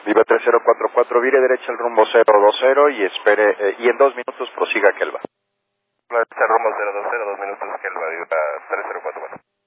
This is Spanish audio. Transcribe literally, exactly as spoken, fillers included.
Viva tres cero cuatro cuatro, vire derecha el rumbo cero dos cero y espere, eh, y en dos minutos prosiga Kelva. Derecha rumbo cero dos cero, dos minutos Kelva, viva tres cero cuatro.